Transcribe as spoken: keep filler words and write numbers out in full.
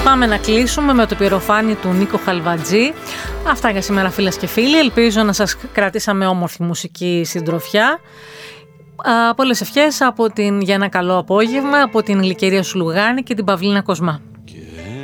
Πάμε να κλείσουμε με το πυροφάνι του Νίκο Χαλβατζή. Αυτά για σήμερα, φίλες και φίλοι. Ελπίζω να σας κρατήσαμε όμορφη μουσική συντροφιά. Πολλές ευχές από την, για ένα καλό απόγευμα από την Γλυκερία Σουλουγάνη και την Παυλίνα Κοσμά.